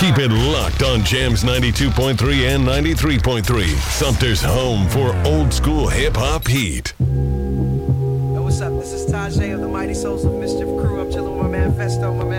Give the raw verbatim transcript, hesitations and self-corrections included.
Keep it locked on Jams ninety-two point three and ninety-three point three. Sumter's home for old school hip-hop heat. Yo, what's up? This is Tajay of the Mighty Souls of Mischief crew. I'm chilling with my man Festo, my